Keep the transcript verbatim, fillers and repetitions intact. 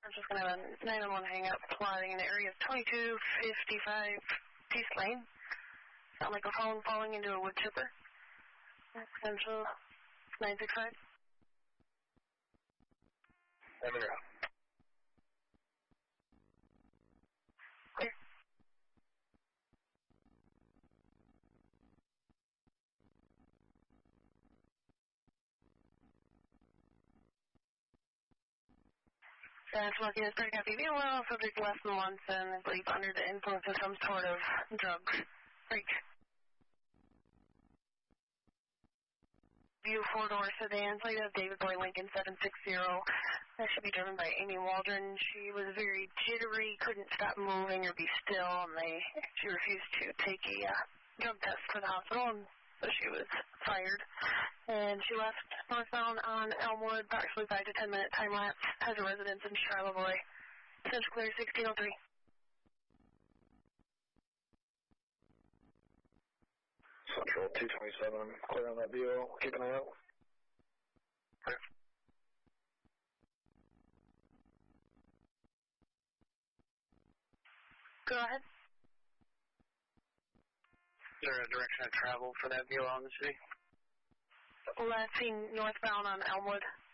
I'm just going to have a nine one one hang up plotting in the area of twenty-two fifty-five Peace Lane. Sound like a phone falling into a wood chipper. Potential nine six five. Seven zero. Clear. That's lucky as pretty happy. Well, subject less than once and I believe under the influence of some sort of drug. Freak. View four-door sedan, plate of David Boy Lincoln seven six zero. That should be driven by Amy Waldron. She was very jittery, couldn't stop moving or be still, and they she refused to take a uh, drug test for the hospital, and so she was fired. And she left northbound on Elmwood, approximately five to ten minute time lapse, has a residence in Charlevoix. Central clear sixteen oh three. Central two twenty-seven, clear on that V O, keep an eye out. Clear. Go ahead. Is there a direction of travel for that V O on the city? Last seen northbound on Elmwood.